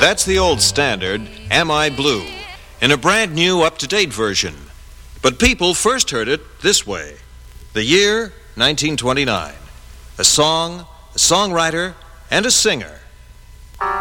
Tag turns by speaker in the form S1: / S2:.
S1: That's the old standard, Am I Blue, in a brand new, up-to-date version. But people first heard it this way. The year, 1929. A song, a songwriter, and a singer